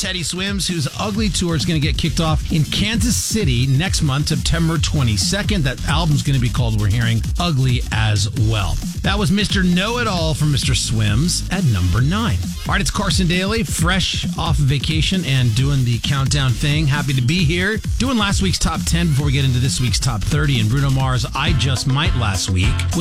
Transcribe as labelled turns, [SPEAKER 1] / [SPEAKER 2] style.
[SPEAKER 1] Teddy Swims, whose Ugly Tour is going to get kicked off in Kansas City next month, September 22nd. That album's going to be called, we're hearing, Ugly as well. That was Mr. Know-It-All from Mr. Swims at number 9. All right, it's Carson Daly, fresh off vacation and doing the countdown thing. Happy to be here. Doing last week's top 10 before we get into this week's top 30. And Bruno Mars, I Just Might last week